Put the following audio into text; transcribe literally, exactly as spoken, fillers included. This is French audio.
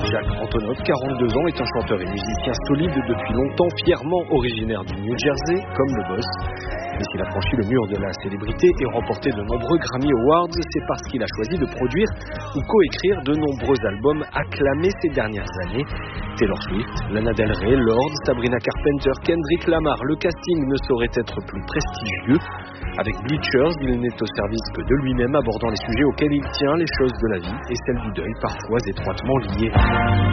Jack Antonoff, quarante-deux ans, est un chanteur et musicien solide depuis longtemps, fièrement originaire du New Jersey, comme le boss. Mais s'il a franchi le mur de la célébrité et remporté de nombreux Grammy Awards, c'est parce qu'il a choisi de produire ou coécrire de nombreux albums acclamés ces dernières années. Taylor Swift, Lana Del Rey, Lorde, Sabrina Carpenter, Kendrick Lamar, le casting ne saurait être plus prestigieux. Avec Bleachers, il n'est au service que de lui-même, abordant les sujets auxquels il tient, les choses de la vie et celles du deuil, parfois étroitement liées.